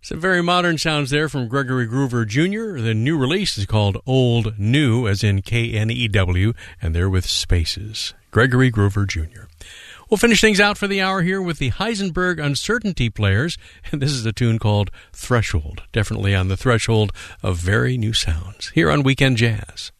Some very modern sounds there from Gregory Groover Jr. The new release is called Old New, as in Knew, and they're with Spaces. Gregory Groover Jr. We'll finish things out for the hour here with the Heisenberg Uncertainty Players, and this is a tune called Threshold. Definitely on the threshold of very new sounds here on Weekend Jazz.